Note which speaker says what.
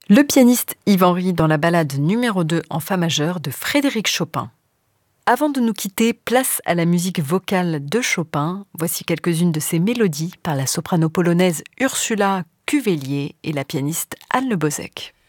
Speaker 1: Le pianiste Yves Henry dans la ballade numéro 2 en fa majeur de Frédéric Chopin. Avant de nous quitter, place à la musique vocale de Chopin. Voici quelques-unes de ses mélodies par la soprano polonaise Ursula Cuvelier et la pianiste Anne Le Bozek.